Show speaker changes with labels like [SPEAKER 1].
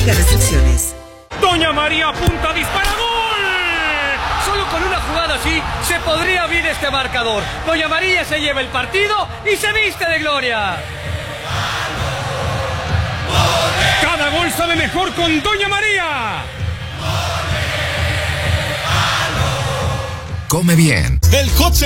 [SPEAKER 1] Aplica restricciones.
[SPEAKER 2] Doña María apunta, dispara, ¡gol!
[SPEAKER 3] Solo con una jugada así se podría abrir este marcador. Doña María se lleva el partido y se viste de gloria.
[SPEAKER 2] Cada gol sabe mejor con Doña María.
[SPEAKER 4] Come bien.
[SPEAKER 5] El hot